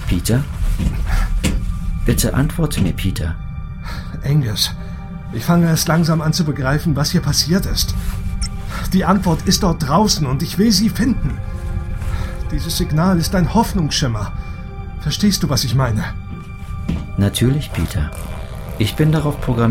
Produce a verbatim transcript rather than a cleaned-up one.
Peter? Bitte antworte mir, Peter. Angus, ich fange erst langsam an zu begreifen, was hier passiert ist. Die Antwort ist dort draußen und ich will sie finden. Dieses Signal ist ein Hoffnungsschimmer. Verstehst du, was ich meine? Natürlich, Peter. Ich bin darauf programmiert,